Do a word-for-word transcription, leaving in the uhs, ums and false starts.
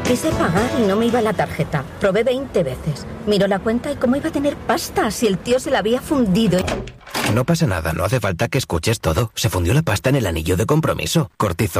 Quise pagar y no me iba la tarjeta. Probé veinte veces. Miró la cuenta y cómo iba a tener pasta si el tío se la había fundido. No pasa nada, no hace falta que escuches todo. Se fundió la pasta en el anillo de compromiso. Cortizo